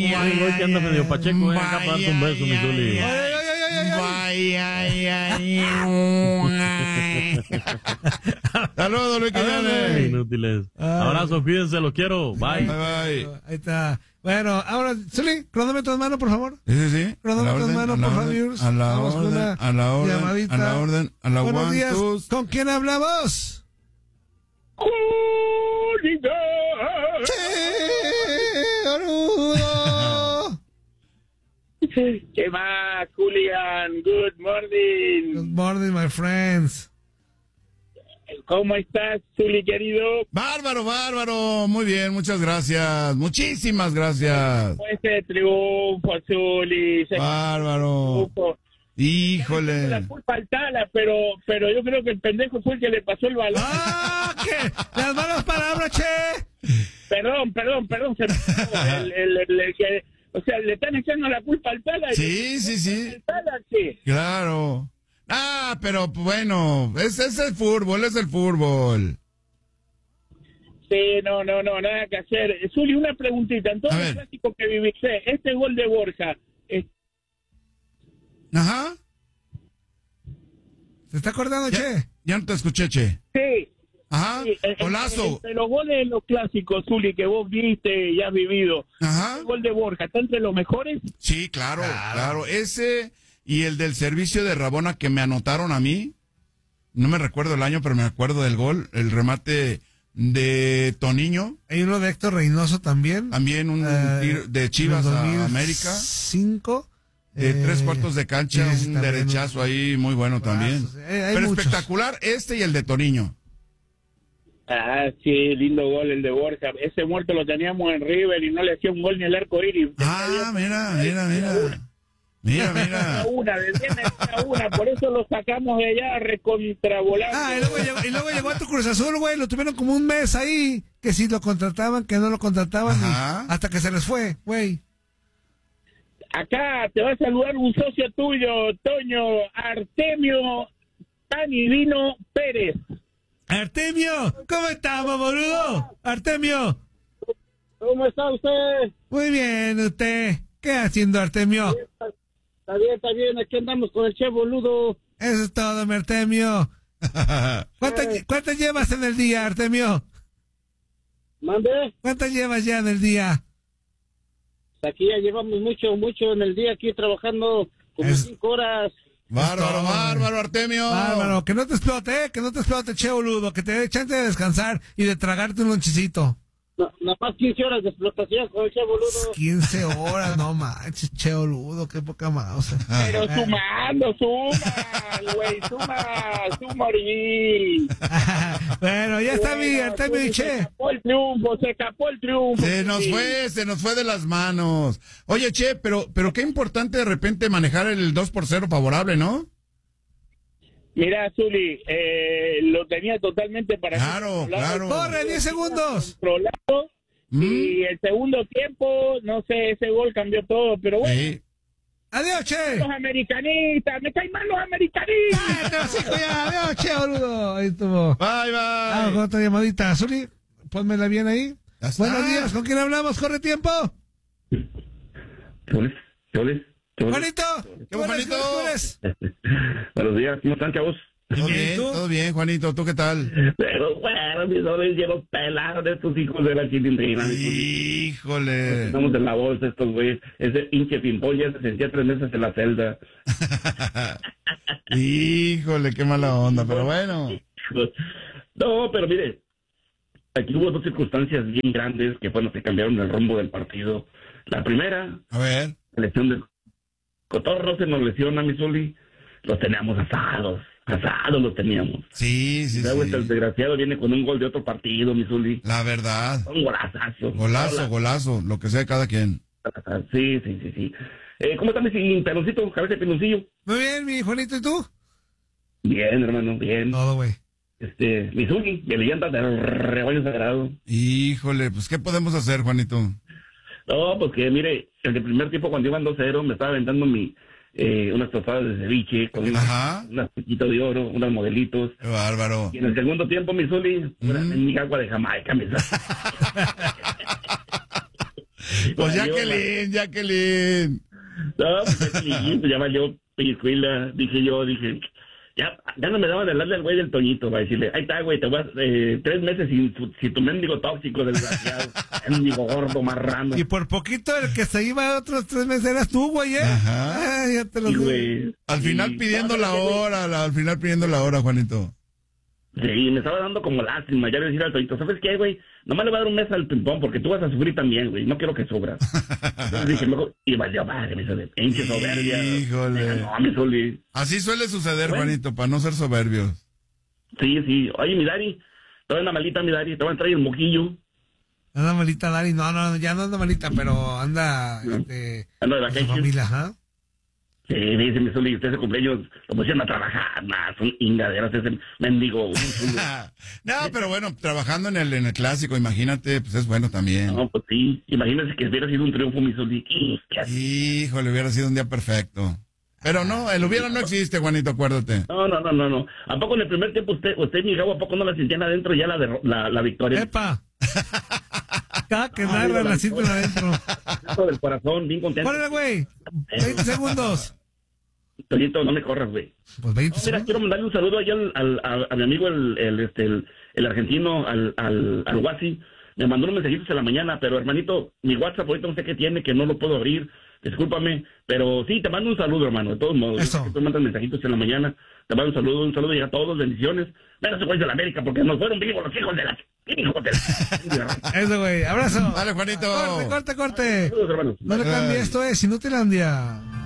Hoy que anda medio pacheco, acá para darte un beso, mi Zuli. Saludos, Luis Quiñones. Inútiles. Abrazo, cuídense, los quiero. Bye. Bye. Ahí está. Bueno, ahora, Zuli, cronómetro en mano, por favor. Sí. Cronómetro en mano, por favor. A la Vamos con orden, una a la orden, llamadita. a la orden, a la Buenos one, días. two. ¿Con quién hablamos? ¡Saludos! ¿Qué más, Julián? Good morning. Good morning, my friends. ¿Cómo estás, Zuli, querido? Bárbaro. Muy bien, muchas gracias. Muchísimas gracias. Ese triunfo, Zuli. Bárbaro. Híjole. La culpa al Tala, pero yo creo que el pendejo fue el que le pasó el balón. ¡Ah! ¿Qué? ¡Las malas palabras, che! Perdón. O sea, le están echando la culpa al Tala. Sí. El Tala, sí. Claro. Pero bueno, es el fútbol. Sí, no, nada que hacer. Zuli, una preguntita. En todo el clásico que viviste, este gol de Borja... Ajá. ¿Se está acordando, che? Ya no te escuché, che. Sí. Ajá. Sí, Golazo. entre los goles de los clásicos, Zuli, que vos viste y has vivido, Ajá. el gol de Borja, ¿está entre los mejores? Sí, claro. Ese y el del servicio de Rabona que me anotaron a mí. No me recuerdo el año, pero me acuerdo del gol. El remate de Toniño. Hay uno de Héctor Reynoso también. También un tiro de Chivas a América. 5. De 3/4 de cancha, un derechazo ahí muy bueno también. Pero muchos. Espectacular este y el de Toniño. Sí, lindo gol el de Borja. Ese muerto lo teníamos en River y no le hacía un gol ni el arco iris. Mira. Una, por eso lo sacamos de allá recontravolando. Y luego llegó a tu Cruz Azul, güey, lo tuvieron como un mes ahí, que si lo contrataban, que no lo contrataban, hasta que se les fue, güey. Acá te va a saludar un socio tuyo, Toño, Artemio Tanivino Pérez. Artemio, ¿cómo estamos, boludo? Artemio. ¿Cómo está usted? Muy bien, ¿usted? ¿Qué haciendo, Artemio? Está bien, aquí andamos con el che boludo. Eso es todo, mi Artemio. ¿Cuántas llevas en el día, Artemio? ¿Mande? ¿Cuántas llevas ya en el día? Aquí ya llevamos mucho en el día, aquí trabajando como 5 horas. Bárbaro, Artemio. Bárbaro, que no te explote, che boludo, que te dé chance de descansar y de tragarte un lonchecito. Nada más 15 horas de explotación con el che boludo. 15 horas, no manches, che boludo, qué poca mouse. Pero sumando, suma orí. Bueno, ya está mi Artemio y che. Se escapó el triunfo. Se nos fue de las manos. Oye, che, pero qué importante de repente manejar el 2-0 favorable, ¿no? Mira, Zuli, lo tenía totalmente para... Claro. ¡Corre, 10 segundos! Controlado, y el segundo tiempo, no sé, ese gol cambió todo, pero bueno. Sí. ¡Adiós, che! Los americanistas, me caen mal los americanistas. ¡Adiós, che, boludo! Ahí estuvo. Bye. Vamos con otra llamadita. Zuli, pónmela bien ahí. Buenos días, ¿con quién hablamos? ¿Corre tiempo? Choles. Juanito, ¿Qué Juanito? Buenos días, ¿cómo están, chavos? Todo bien, Juanito, ¿tú qué tal? Pero bueno, mis soles llevo pelados de estos hijos de la chilindrina. Híjole. Estamos en la bolsa estos güeyes. Ese hinche pimpón ya se sentía 3 meses en la celda. Híjole, qué mala onda, pero bueno. No, pero mire, aquí hubo 2 circunstancias bien grandes que fueron las que cambiaron el rumbo del partido. La primera, a ver, la lesión del Cotorro se nos lesiona, mi Zuli. Los teníamos asados los teníamos. Sí. Luego el desgraciado viene con un gol de otro partido, mi Zuli. La verdad. Un golazazo. Golazo, lo que sea cada quien. Sí. ¿Cómo está mi peloncito, cabeza de peloncillo? Muy bien, mi Juanito, ¿y tú? Bien, hermano, bien. Todo, güey. Mi Zuli, de leyenda del rebaño sagrado. Híjole, pues, ¿qué podemos hacer, Juanito? No, pues que, mire, en el primer tiempo cuando iban 2-0 me estaba aventando unas tostadas de ceviche con unas piquitas de oro, unos modelitos. Qué bárbaro. Y en el segundo tiempo, mi Zuli, mi agua de Jamaica, Pues Jacqueline. No, pues ya valió pellicuela. Dije, ya no me daban de hablarle al güey del Toñito, va a decirle, ahí está, güey, te vas 3 meses sin tu mendigo tóxico, desgraciado, mendigo gordo, marrano. Y por poquito el que se iba otros 3 meses eras tú, güey, Ajá. Ya te lo güey. Al final pidiendo la hora, Juanito. Sí, me estaba dando como lástima, ya le decía al Toñito, ¿sabes qué, güey? Nomás le voy a dar un mes al ping-pong porque tú vas a sufrir también, güey, no quiero que sobras. Entonces dije, mejor, y valió madre, me hizo de pinche soberbia. Híjole. No, me solí. Así suele suceder, Bueno. Juanito, para no ser soberbios. Sí. Oye, mi Dari, todavía anda malita, mi Dari, te va a entrar el moquillo. Anda malita, Dari. No, ya no anda malita, pero anda Anda de con su vacaciones. familia, ajá. Sí, dice mi Zuli, usted ese cumpleaños lo pusieron a trabajar, son ingaderas, ese mendigo. No, pero bueno, trabajando en el clásico, imagínate, pues es bueno también. No, pues sí, imagínese que hubiera sido un triunfo, mi Zuli. Híjole, hubiera sido un día perfecto. Pero no, el hubiera no existe, Juanito, acuérdate. No. ¿A poco en el primer tiempo usted mi Gabo, a poco no la sentían adentro ya la victoria? ¡Epa! Cada que narra la sienten adentro. Del corazón, bien contento. ¡Órale, güey! 20 segundos. Toñito, no me corras, güey. Pues 20 Mira, segundos. quiero mandarle un saludo allá a mi amigo el argentino, al Guasi. Me mandó unos mensajitos en la mañana, pero hermanito, mi WhatsApp ahorita no sé qué tiene, que no lo puedo abrir. Discúlpame, pero sí, te mando un saludo, hermano, de todos modos. Eso. Tú mandas mensajitos en la mañana, te mando un saludo y a todos, bendiciones. Menos güeyes de la América, porque nos fueron vivos los hijos de la... Eso, güey. Abrazo. Dale, Juanito. Corte. Saludos, hermanos. No le cambie, esto es Inutilandia.